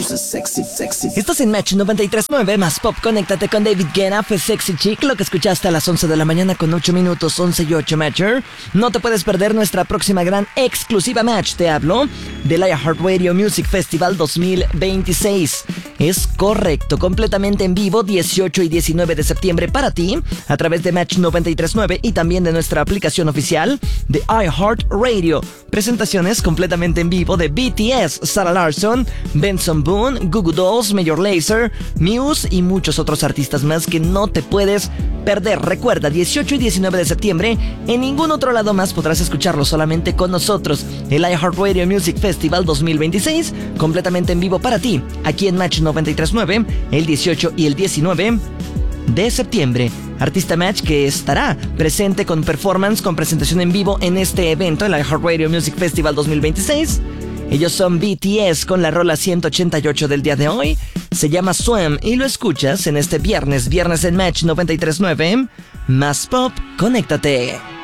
Estás en Match 93.9 más Pop. Conéctate con David Guetta, fue Sexy Chick, lo que escuchaste a las 11 de la mañana con 8 minutos, 11 y 8 Matcher. No te puedes perder nuestra próxima gran exclusiva Match. Te hablo del iHeartRadio Music Festival 2026. Es correcto, completamente en vivo, 18 y 19 de septiembre para ti, a través de Match 93.9 y también de nuestra aplicación oficial de iHeartRadio. Presentaciones completamente en vivo de BTS, Sarah Larsson, Benson Boone, Goo Goo Dolls, Major Lazer, Muse y muchos otros artistas más que no te puedes perder. Recuerda, 18 y 19 de septiembre, en ningún otro lado más podrás escucharlo, solamente con nosotros. El iHeartRadio Music Festival 2026, completamente en vivo para ti, aquí en Match 93.9, el 18 y el 19 de septiembre. Artista Match que estará presente con performance, con presentación en vivo en este evento, el iHeartRadio Music Festival 2026. Ellos son BTS con la rola 188 del día de hoy. Se llama Swim y lo escuchas en este viernes en Match 93.9. Más Pop, conéctate.